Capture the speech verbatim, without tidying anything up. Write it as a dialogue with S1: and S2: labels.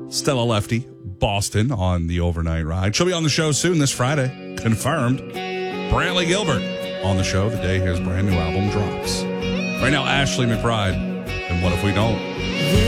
S1: Stella Lefty, Boston on the overnight ride. She'll be on the show soon this Friday. Confirmed. Brantley Gilbert on the show the day his brand new album drops. Right now, Ashley McBryde. And What If We Don't?